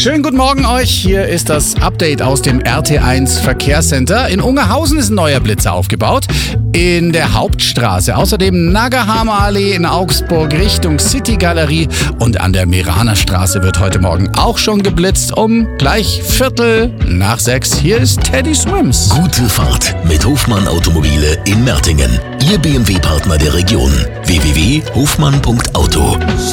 Schönen guten Morgen euch. Hier ist das Update aus dem RT1 Verkehrscenter. In Ungerhausen ist ein neuer Blitzer aufgebaut. In der Hauptstraße. Außerdem Nagahama Allee in Augsburg Richtung City Galerie. Und an der Meraner Straße wird heute Morgen auch schon geblitzt um gleich 5:45. Hier ist Teddy Swims. Gute Fahrt mit Hofmann Automobile in Mertingen. Ihr BMW-Partner der Region. www.hofmann.auto.